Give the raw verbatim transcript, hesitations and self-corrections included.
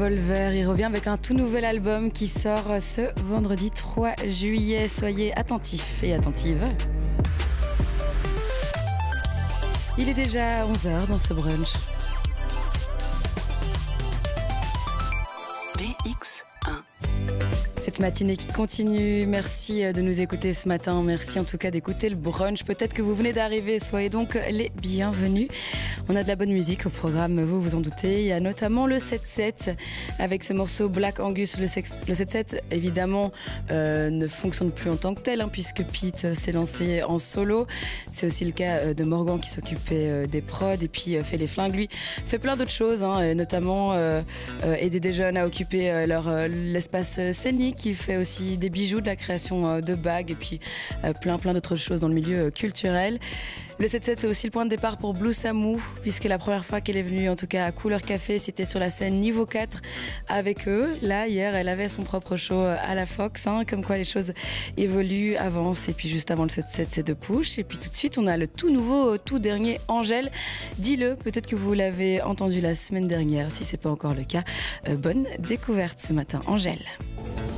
Revolver. Il revient avec un tout nouvel album qui sort ce vendredi trois juillet. Soyez attentifs et attentives. Il est déjà onze heures dans ce brunch. B X un. Cette matinée qui continue, merci de nous écouter ce matin, merci en tout cas d'écouter le brunch. Peut-être que vous venez d'arriver, soyez donc les bienvenus. On a de la bonne musique au programme, vous vous en doutez. Il y a notamment le sept sept avec ce morceau Black Angus. Le sept sept évidemment euh, ne fonctionne plus en tant que tel hein, puisque Pete s'est lancé en solo. C'est aussi le cas de Morgan qui s'occupait des prods et puis fait les flingues. Lui fait plein d'autres choses, hein, notamment euh, euh, aider des jeunes à occuper leur, euh, l'espace scénique. Qui fait aussi des bijoux, de la création de bagues et puis euh, plein plein d'autres choses dans le milieu culturel. Le sept sept c'est aussi le point de départ pour Blue Samou puisque la première fois qu'elle est venue en tout cas à Couleur Café c'était sur la scène niveau quatre avec eux. Là hier elle avait son propre show à la Fox hein, comme quoi les choses évoluent, avancent et puis juste avant le sept sept c'est de Push et puis tout de suite on a le tout nouveau, tout dernier Angèle. Dis-le, peut-être que vous l'avez entendu la semaine dernière si c'est pas encore le cas. Euh, bonne découverte ce matin Angèle.